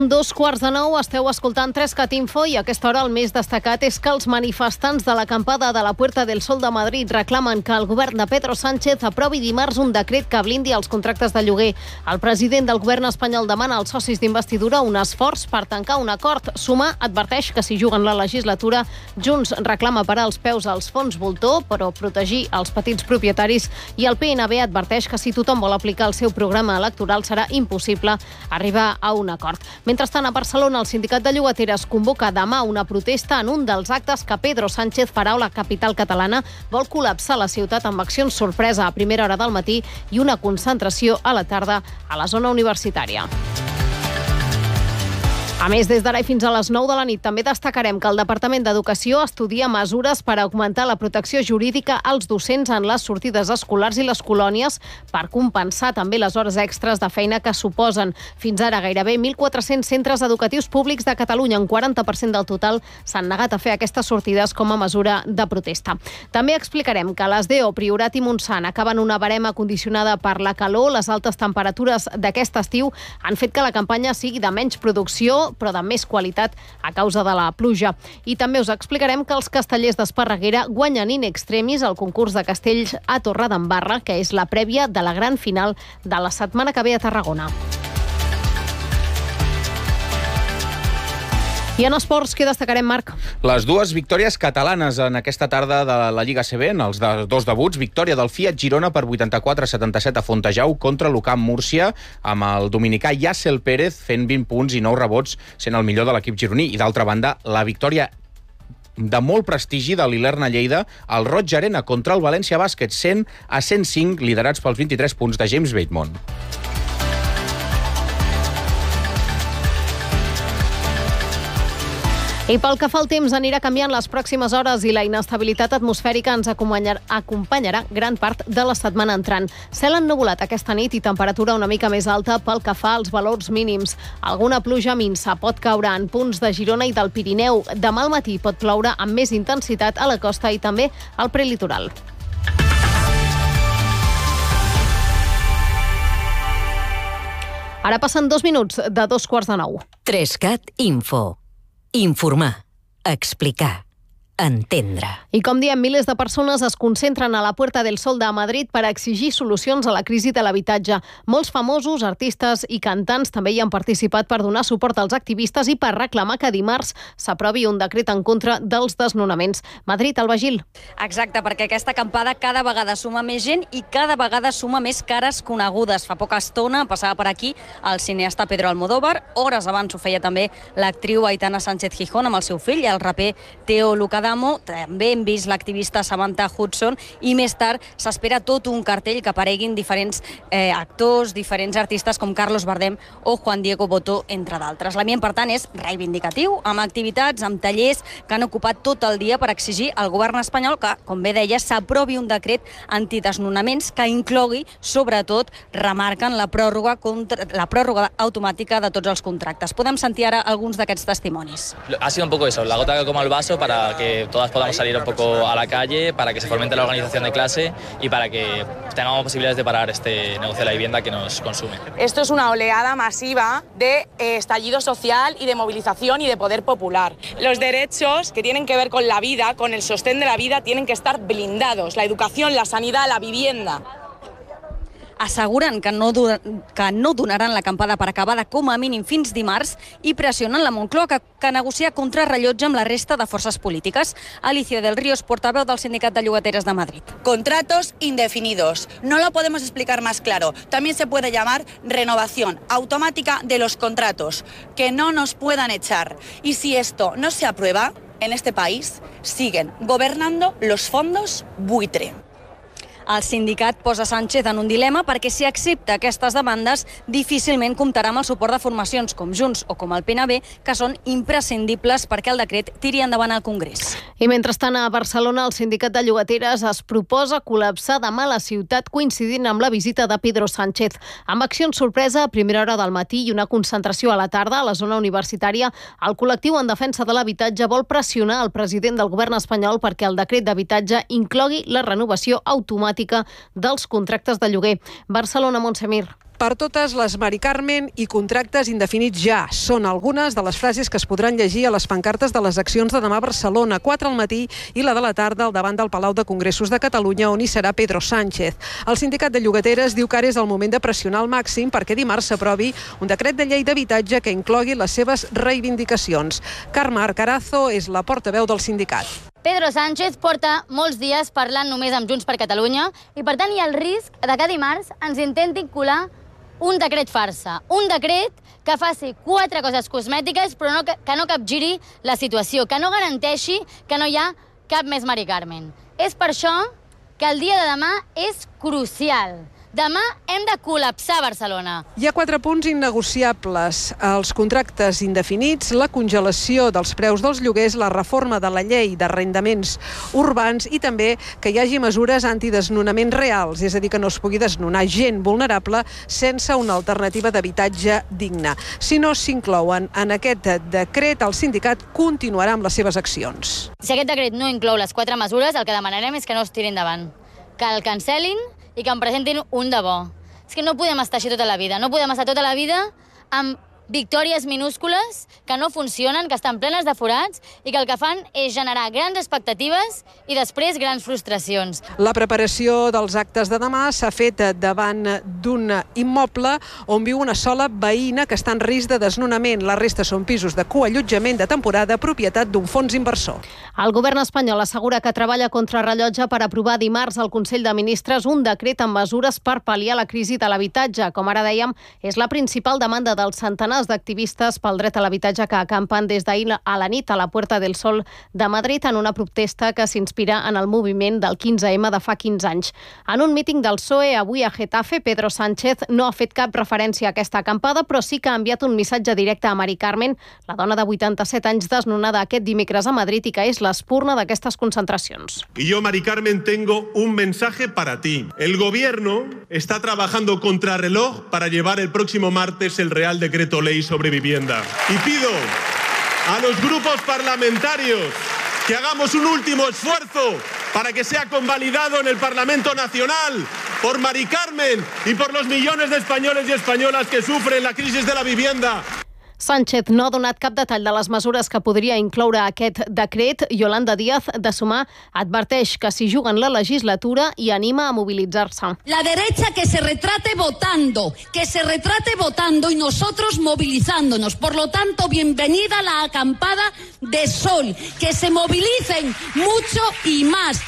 2:15, esteu escoltant 3CAT Info i a aquesta hora el més destacat és que els manifestants de l'acampada de la Puerta del Sol de Madrid reclamen que el govern de Pedro Sánchez aprovi dimarts un decret que blindi els contractes de lloguer. El president del govern espanyol demana als socis d'investidura un esforç per tancar un acord. Sumar adverteix que si juguen la legislatura, Junts reclama parar els peus als fons voltor, però protegir els petits propietaris, i el PNB adverteix que si tothom vol aplicar el seu programa electoral serà impossible arribar a un acord. Mentrestant, a Barcelona, el sindicat de llogateres convoca demà una protesta en un dels actes que Pedro Sánchez farà a la capital catalana. Vol col·lapsar la ciutat amb accions sorpresa a primera hora del matí i una concentració a la tarda a la zona universitària. A més, des d'ara i fins a les 9 de la nit també destacarem que el Departament d'Educació estudia mesures per augmentar la protecció jurídica als docents en les sortides escolars i les colònies per compensar també les hores extres de feina que suposen. Fins ara, gairebé 1.400 centres educatius públics de Catalunya, un 40% del total, s'han negat a fer aquestes sortides com a mesura de protesta. També explicarem que les DO Priorat i Montsant acaben una barema condicionada per la calor. Les altes temperatures d'aquest estiu han fet que la campanya sigui de menys producció, però de més qualitat a causa de la pluja. I també us explicarem que els castellers d'Esparreguera guanyen in extremis el concurs de castells a Torredembarra, que és la prèvia de la gran final de la setmana que ve a Tarragona. I en esports, què destacarem, Marc? Les dues victòries catalanes en aquesta tarda de la Lliga CB, en els dos debuts. Victòria del Fiat Girona per 84-77 a Fontejau contra l'UCAM Múrcia, amb el dominicà Yassel Pérez fent 20 punts i 9 rebots, sent el millor de l'equip gironí. I d'altra banda, la victòria de molt prestigi de l'Ilerna Lleida al Roig Arena contra el València Bàsquet, 100-105, liderats pels 23 punts de James Bateman. I pel que fa al temps, anirà canviant les pròximes hores i la inestabilitat atmosfèrica ens acompanyarà gran part de la setmana entrant. Cel ennuvolat aquesta nit i temperatura una mica més alta pel que fa als valors mínims. Alguna pluja minsa pot caure en punts de Girona i del Pirineu. Demà al matí pot ploure amb més intensitat a la costa i també al prelitoral. Ara passen 2 minuts de 8:45. 3CAT Info. Informar, explicar, entendre. I com diem, milers de persones es concentren a la Puerta del Sol de Madrid per exigir solucions a la crisi de l'habitatge. Molts famosos, artistes i cantants també hi han participat per donar suport als activistes i per reclamar que dimarts s'aprovi un decret en contra dels desnonaments. Madrid, Alba Gil. Exacte, perquè aquesta acampada cada vegada suma més gent i cada vegada suma més cares conegudes. Fa poca estona passava per aquí el cineasta Pedro Almodóvar, hores abans ho feia també l'actriu Aitana Sánchez Gijón amb el seu fill, el raper Teo Lucadamo. També hem vist l'activista Samantha Hudson i més tard s'espera tot un cartell que apareguin diferents actors, diferents artistes com Carlos Bardem o Juan Diego Botto, entre d'altres. L'ambient, per tant, és reivindicatiu, amb activitats, amb tallers que han ocupat tot el dia per exigir al govern espanyol que, com bé deia, s'aprovi un decret antidesnonaments que inclogui, sobretot, remarquen la pròrroga automàtica de tots els contractes. Podem sentir ara alguns d'aquests testimonis. Ha sido un poco eso, la gota que colma el vaso para que todas podamos salir un poco a la calle, para que se fomente la organización de clase y para que tengamos posibilidades de parar este negocio de la vivienda que nos consume. Esto es una oleada masiva de estallido social y de movilización y de poder popular. Los derechos que tienen que ver con la vida, con el sostén de la vida, tienen que estar blindados. La educación, la sanidad, la vivienda. Asseguren que no donaran l'acampada per acabada com a mínim fins dimarts i pressionen la Moncloa que negocia contrarrellotge amb la resta de forces polítiques. Alicia del Ríos, portaveu del Sindicat de Llogateres de Madrid. Contratos indefinidos. No lo podemos explicar más claro. También se puede llamar renovación automática de los contratos, que no nos puedan echar. Y si esto no se aprueba, en este país siguen gobernando los fondos buitre. El sindicat posa Sánchez en un dilema perquè si accepta aquestes demandes difícilment comptarà amb el suport de formacions com Junts o com el PNB, que són imprescindibles perquè el decret tiri endavant al Congrés. I mentrestant, a Barcelona, el sindicat de llogateres es proposa col·lapsar demà la ciutat coincidint amb la visita de Pedro Sánchez. Amb accions sorpresa a primera hora del matí i una concentració a la tarda a la zona universitària, el col·lectiu en defensa de l'habitatge vol pressionar el president del govern espanyol perquè el decret d'habitatge inclogui la renovació automàtica dels contractes de lloguer. Barcelona, Montsemir. Per totes les Mari Carmen i contractes indefinits ja són algunes de les frases que es podran llegir a les pancartes de les accions de demà a Barcelona, 4 al matí i la de la tarda al davant del Palau de Congressos de Catalunya, on hi serà Pedro Sánchez. El sindicat de llogateres diu que ara és el moment de pressionar al màxim perquè dimarts s'aprovi un decret de llei d'habitatge que inclogui les seves reivindicacions. Carme Arcarazo és la portaveu del sindicat. Pedro Sánchez porta molts dies parlant només amb Junts per Catalunya i, per tant, hi ha el risc de que dimarts ens intentin colar un decret farsa, un decret que faci 4 coses cosmètiques però que no capgiri la situació, que no garanteixi que no hi ha cap més Mari Carmen. És per això que el dia de demà és crucial. Demà hem de col·lapsar Barcelona. Hi ha 4 punts innegociables: els contractes indefinits, la congelació dels preus dels lloguers, la reforma de la llei d'arrendaments urbans i també que hi hagi mesures antidesnonaments reals, és a dir, que no es pugui desnonar gent vulnerable sense una alternativa d'habitatge digne. Si no s'inclouen en aquest decret, el sindicat continuarà amb les seves accions. Si aquest decret no inclou les 4 mesures, el que demanarem és que no es tiri endavant, que el cancel·lin i que en presentin un de bo. És que no podem estar així tota la vida. No podem estar tota la vida amb victòries minúscules que no funcionen, que estan plenes de forats i que el que fan és generar grans expectatives i després grans frustracions. La preparació dels actes de demà s'ha fet davant d'un immoble on viu una sola veïna que està en risc de desnonament. La resta són pisos de coallotjament de temporada, propietat d'un fons inversor. El govern espanyol assegura que treballa contra rellotge per aprovar dimarts al Consell de Ministres un decret amb mesures per pal·liar la crisi de l'habitatge. Com ara dèiem, és la principal demanda dels centenars d'activistes pel dret a l'habitatge que acampen des d'ahir a la nit a la Puerta del Sol de Madrid en una protesta que s'inspira en el moviment del 15M de fa 15 anys. En un míting del PSOE avui a Getafe, Pedro Sánchez no ha fet cap referència a aquesta acampada, però sí que ha enviat un missatge directe a Mari Carmen, la dona de 87 anys desnonada aquest dimecres a Madrid i que és l'espurna d'aquestes concentracions. Y yo, Mari Carmen, tengo un mensaje para ti. El gobierno está trabajando contrarreloj para llevar el próximo martes el Real Decreto Ley sobre vivienda. Y pido a los grupos parlamentarios que hagamos un último esfuerzo para que sea convalidado en el Parlamento Nacional por Mari Carmen y por los millones de españoles y españolas que sufren la crisis de la vivienda. Sánchez no ha donat cap detall de les mesures que podria incloure aquest decret. Yolanda Díaz, de Sumar, adverteix que s'hi juguen la legislatura i anima a mobilitzar-se. La derecha que se retrate votando y nosotros movilizándonos. Por lo tanto, bienvenida la acampada de Sol. Que se movilicen mucho y más.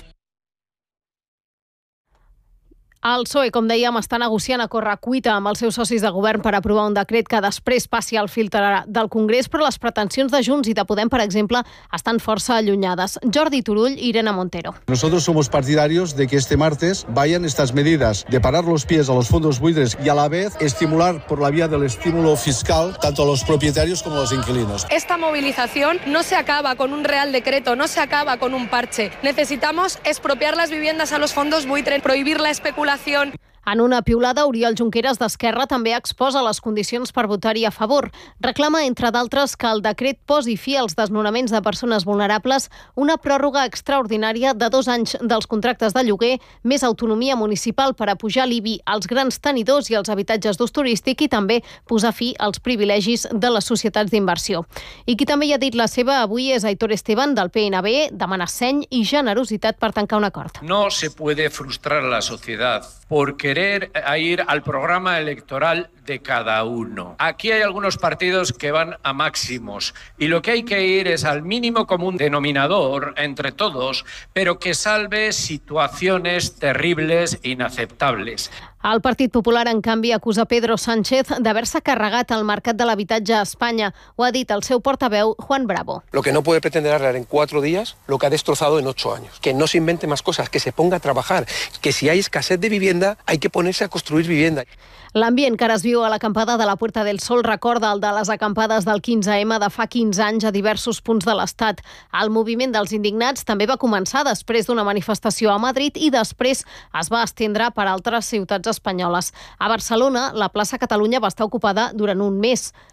El PSOE, com dèiem, està negociant a correcuita amb els seus socis de govern per aprovar un decret que després passi al filtre del Congrés, però les pretensions de Junts i de Podem, per exemple, estan força allunyades. Jordi Turull i Irene Montero. Nosotros somos partidarios de que este martes vayan estas medidas de parar los pies a los fondos buitres y a la vez estimular por la vía del estímulo fiscal tanto a los propietarios como a los inquilinos. Esta movilización no se acaba con un real decreto, no se acaba con un parche. Necesitamos expropiar las viviendas a los fondos buitres, prohibir la especulación. En una piulada, Oriol Junqueras d'Esquerra també exposa les condicions per votar-hi a favor. Reclama, entre d'altres, que el decret posi fi als desnonaments de persones vulnerables, una pròrroga extraordinària de 2 anys dels contractes de lloguer, més autonomia municipal per apujar l'IBI als grans tenidors i als habitatges d'ús turístic i també posar fi als privilegis de les societats d'inversió. I qui també hi ha dit la seva avui és Aitor Esteban, del PNB, demana seny i generositat per tancar un acord. No se puede frustrar a la sociedad por querer ir al programa electoral de cada uno. Aquí hay algunos partidos que van a máximos y lo que hay que ir es al mínimo común denominador entre todos, pero que salve situaciones terribles e inaceptables. El Partit Popular, en canvi, acusa Pedro Sánchez d'haver-se carregat el mercat de l'habitatge a Espanya. Ho ha dit el seu portaveu, Juan Bravo. Lo que no puede pretender arreglar en 4 días lo que ha destrozado en 8 años. Que no se invente más cosas, que se ponga a trabajar, que si hay escasez de vivienda hay que ponerse a construir vivienda. L'ambient que ara es viu a l'acampada de la Puerta del Sol recorda el de les acampades del 15M de fa 15 anys a diversos punts de l'Estat. El moviment dels indignats també va començar després d'una manifestació a Madrid i després es va estendre per altres ciutats espanyoles. A Barcelona, la plaça Catalunya va estar ocupada durant un mes.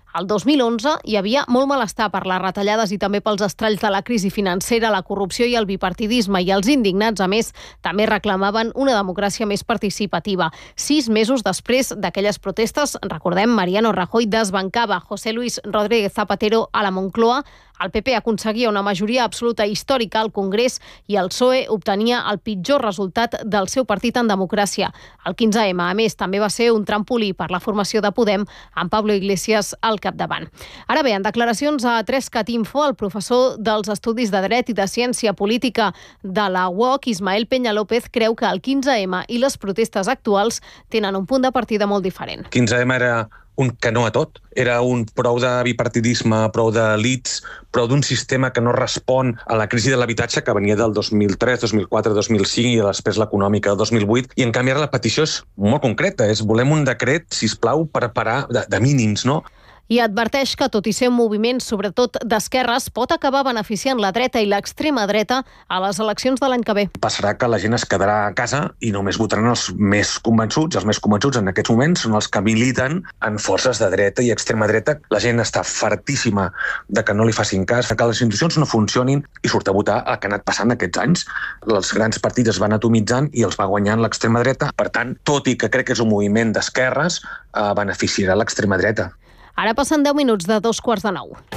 El 2011 hi havia molt malestar per les retallades i també pels estralls de la crisi financera, la corrupció i el bipartidisme, i els indignats, a més, també reclamaven una democràcia més participativa. 6 mesos després d'aquelles protestes, recordem, Mariano Rajoy desbancava José Luis Rodríguez Zapatero a la Moncloa, el PP aconseguia una majoria absoluta històrica al Congrés i el PSOE obtenia el pitjor resultat del seu partit en democràcia. El 15M, a més, també va ser un trampolí per la formació de Podem, amb Pablo Iglesias al capdavant. Ara bé, en declaracions a 3cat Info, el professor dels Estudis de Dret i de Ciència Política de la UOC, Ismael Peña López, creu que el 15M i les protestes actuals tenen un punt de partida molt diferent. 15M era un que no a tot. Era un prou de bipartidisme, prou d'elits, prou d'un sistema que no respon a la crisi de l'habitatge que venia del 2003, 2004, 2005 i després l'econòmica del 2008. I en canvi ara la petició és molt concreta, és volem un decret, sisplau, per parar de mínims, no? I adverteix que, tot i ser un moviment, sobretot d'esquerres, pot acabar beneficiant la dreta i l'extrema dreta a les eleccions de l'any que ve. Passarà que la gent es quedarà a casa i només votaran els més convençuts. Els més convençuts en aquests moments són els que militen en forces de dreta i extrema dreta. La gent està fartíssima de que no li facin cas, que les institucions no funcionin i surt a votar el que ha anat passant aquests anys. Els grans partits es van atomitzant i els va guanyant l'extrema dreta. Per tant, tot i que crec que és un moviment d'esquerres, beneficiarà l'extrema dreta. Ara passen 10 minuts de 8:45.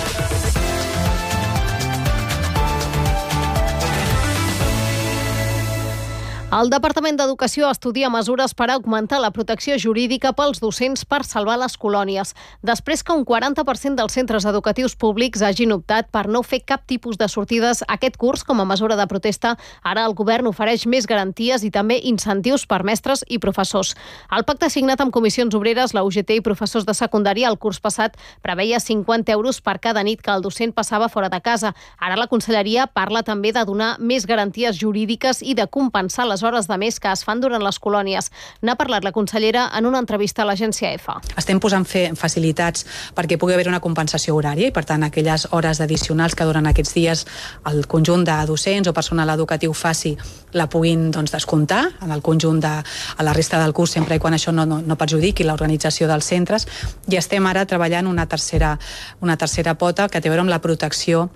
El Departament d'Educació estudia mesures per augmentar la protecció jurídica pels docents per salvar les colònies. Després que un 40% dels centres educatius públics hagin optat per no fer cap tipus de sortides aquest curs com a mesura de protesta, ara el govern ofereix més garanties i també incentius per mestres i professors. El pacte signat amb comissions obreres, la UGT i professors de secundària el curs passat preveia 50 euros per cada nit que el docent passava fora de casa. Ara la Conselleria parla també de donar més garanties jurídiques i de compensar les hores de més que es fan durant les colònies. N'ha parlat la consellera en una entrevista a l'agència EFA. Estem posant facilitats perquè pugui haver una compensació horària i, per tant, aquelles hores addicionals que durant aquests dies el conjunt de docents o personal educatiu faci la puguin descomptar en el conjunt a la resta del curs, sempre i quan això no perjudiqui l'organització dels centres. I estem ara treballant una tercera pota que té a veure amb la protecció,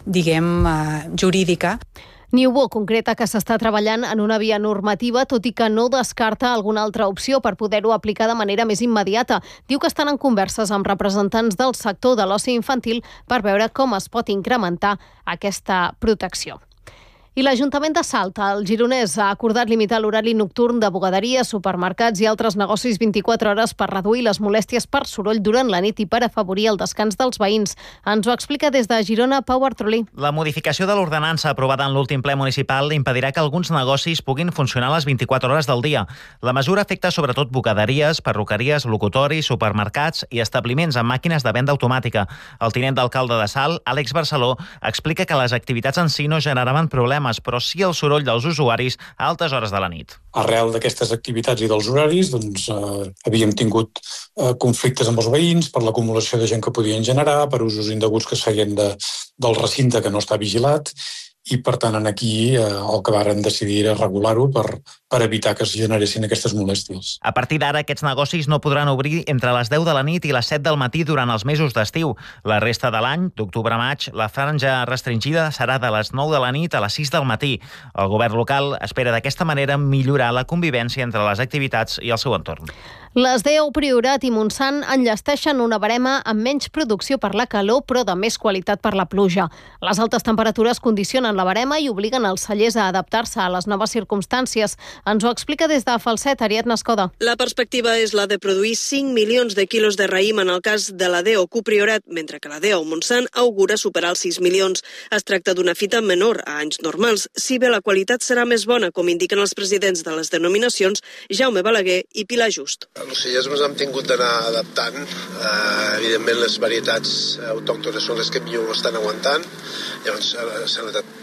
jurídica. Niubó concreta que s'està treballant en una via normativa, tot i que no descarta alguna altra opció per poder-ho aplicar de manera més immediata. Diu que estan en converses amb representants del sector de l'oci infantil per veure com es pot incrementar aquesta protecció. I l'Ajuntament de Salt, el gironès, ha acordat limitar l'horari nocturn de bugaderies, supermercats i altres negocis 24 hores per reduir les molèsties per soroll durant la nit i per afavorir el descans dels veïns. Ens ho explica des de Girona Pau Bartrolí. La modificació de l'ordenança aprovada en l'últim ple municipal impedirà que alguns negocis puguin funcionar les 24 hores del dia. La mesura afecta sobretot bugaderies, perruqueries, locutoris, supermercats i establiments amb màquines de venda automàtica. El tinent d'alcalde de Salt, Àlex Barceló, explica que les activitats en si no generaven problemes, però sí el soroll dels usuaris a altes hores de la nit. Arrel d'aquestes activitats i dels horaris, havíem tingut conflictes amb els veïns per l'acumulació de gent que podien generar, per usos indeguts que es feien del recinte que no està vigilat, i per tant aquí el que varen decidir era regular-ho per evitar que es generessin aquestes molèsties. A partir d'ara, aquests negocis no podran obrir entre les 10 de la nit i les 7 del matí durant els mesos d'estiu. La resta de l'any, d'octubre a maig, la franja restringida serà de les 9 de la nit a les 6 del matí. El govern local espera d'aquesta manera millorar la convivència entre les activitats i el seu entorn. Les DEU Priorat i Montsant enllesteixen una barema amb menys producció per la calor, però de més qualitat per la pluja. Les altes temperatures condicionen la barema i obliguen els cellers a adaptar-se a les noves circumstàncies. Ens ho explica des de Falset, Ariadna Escoda. La perspectiva és la de produir 5 milions de quilos de raïm en el cas de la DEU Priorat, mentre que la DEU Montsant augura superar els 6 milions. Es tracta d'una fita menor a anys normals, si bé la qualitat serà més bona, com indiquen els presidents de les denominacions Jaume Balaguer i Pilar Just. Els cellers ens hem tingut d'anar adaptant. Evidentment, les varietats autòctones són les que millor ho estan aguantant. Llavors, s'han anat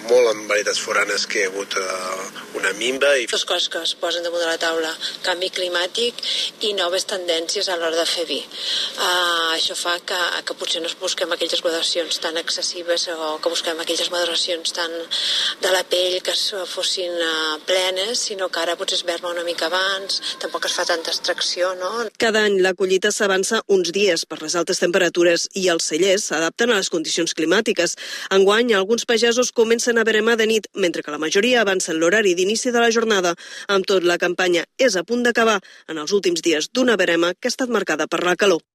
molt en varietats foranes que hi ha hagut una minva. Dues coses que es posen damunt de la taula, canvi climàtic i noves tendències a l'hora de fer vi. Això fa que potser no busquem aquelles maduracions tan excessives o que busquem aquelles maduracions tan de la pell que fossin plenes, sinó que ara potser es verma una mica abans, tampoc es fa tanta extracció, no? Cada any la collita s'avança uns dies per les altes temperatures i els cellers s'adapten a les condicions climàtiques. Enguany, alguns pagesos comencen a veremar de nit, mentre que la majoria avancen l'horari d'inici de la jornada. Amb tot, la campanya és a punt d'acabar en els últims dies d'una verema que ha estat marcada per la calor.